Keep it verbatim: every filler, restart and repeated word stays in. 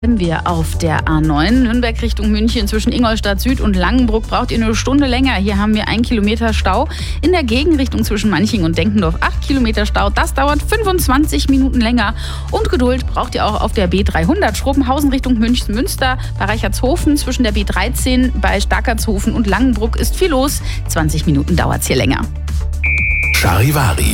Wir auf der A neun, Nürnberg Richtung München, zwischen Ingolstadt Süd und Langenbruck braucht ihr eine Stunde länger. Hier haben wir ein Kilometer Stau. In der Gegenrichtung zwischen Manching und Denkendorf acht Kilometer Stau. Das dauert fünfundzwanzig Minuten länger. Und Geduld braucht ihr auch auf der B dreihundert, Schrobenhausen Richtung München-Münster. Bei Reichertshofen zwischen der B dreizehn, bei Starkertshofen und Langenbruck ist viel los. zwanzig Minuten dauert es hier länger. Charivari.